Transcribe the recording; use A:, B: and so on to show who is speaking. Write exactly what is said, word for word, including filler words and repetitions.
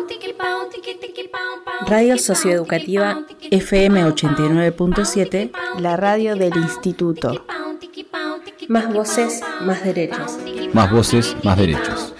A: Radio Socioeducativa F M ochenta y nueve punto siete, la radio del Instituto. Más voces, más derechos.
B: Más voces, más derechos.